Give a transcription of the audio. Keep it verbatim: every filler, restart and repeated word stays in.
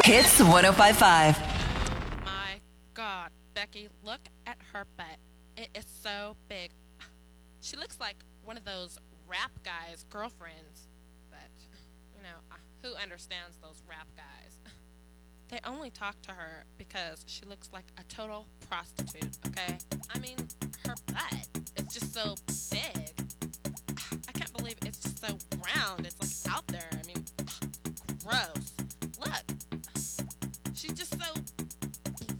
Hits one oh five five. My God, Becky, look at her butt. It is so big. She looks like one of those rap guys' girlfriends. But, you know, uh, who understands those rap guys? They only talk to her because she looks like a total prostitute, okay? I mean, her butt is just so big. I can't believe it's just so round. It's